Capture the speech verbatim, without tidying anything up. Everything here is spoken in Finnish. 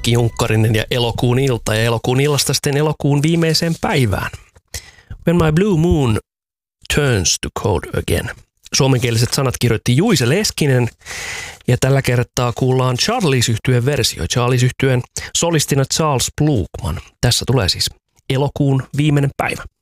Heikki Junkkarinen ja elokuun ilta ja elokuun illasta sitten elokuun viimeiseen päivään. When my blue moon turns to cold again. Suomenkieliset sanat kirjoitti Juise Leskinen ja tällä kertaa kuullaan Charlies-yhtyeen versio. Charlies-yhtyeen solistina Charles Blukman. Tässä tulee siis elokuun viimeinen päivä.